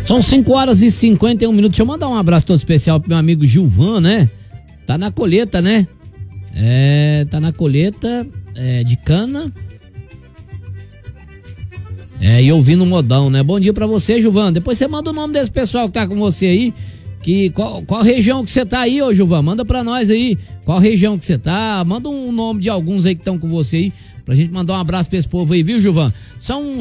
São 5h51. Deixa eu mandar um abraço todo especial pro meu amigo Gilvan, né? Tá na colheita, né? Tá na colheita de cana. E ouvindo o modão, né? Bom dia pra você, Gilvan. Depois você manda o nome desse pessoal que tá com você aí. Qual região que você tá aí, ô Gilvan? Manda pra nós aí. Qual região que você tá? Manda um nome de alguns aí que estão com você aí. Pra gente mandar um abraço pra esse povo aí, viu, Gilvan? São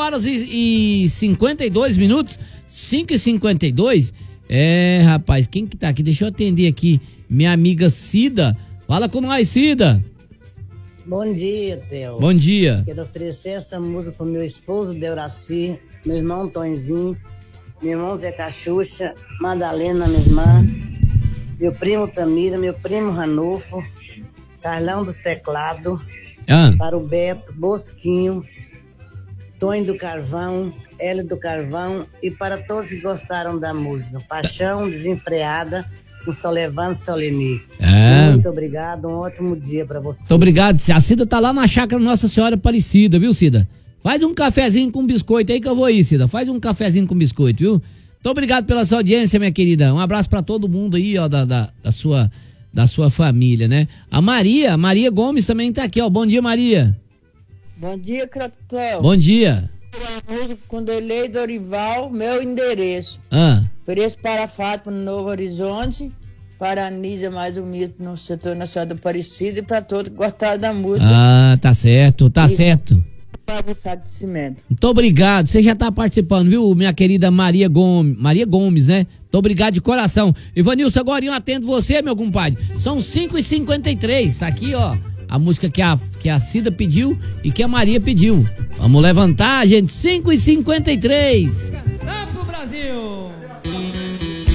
5h52. 5h52. Rapaz, quem que tá aqui? Deixa eu atender aqui. Minha amiga Cida. Fala com nós, Cida. Bom dia, Theo. Bom dia. Quero oferecer essa música pro meu esposo, Deuraci, meu irmão Tonzinho, meu irmão Zé Cachucha, Madalena, minha irmã, meu primo Tamira, meu primo Ranulfo, Carlão dos Teclados, para o Beto, Bosquinho, Tonho do Carvão, Hélio do Carvão e para todos que gostaram da música. Paixão Desenfreada, com Solevano Soleni. Muito obrigado, um ótimo dia para você. Muito obrigado. A Cida tá lá na chácara Nossa Senhora Aparecida, viu, Cida? Faz um cafezinho com biscoito aí que eu vou aí, Cida. Faz um cafezinho com biscoito, viu? Muito obrigado pela sua audiência, minha querida. Um abraço para todo mundo aí, ó, da sua família, né? A Maria Gomes também tá aqui, ó. Bom dia, Maria. Bom dia, Cratel. Bom dia. Música com Delei Dorival, meu endereço. Ofereço para a Fátima no Novo Horizonte, para a Anísia mais humilde no setor Nacional do Aparecido e para todos que gostaram da música. Tá certo, certo. Para o saco de cimento. Muito obrigado, você já tá participando, viu, minha querida Maria Gomes, né? Muito obrigado de coração. Ivanilson, agora eu atendo você, meu compadre. São 5h53, tá aqui, ó. A música que a Cida pediu e que a Maria pediu. Vamos levantar, gente. 5h53. Vai pro Brasil!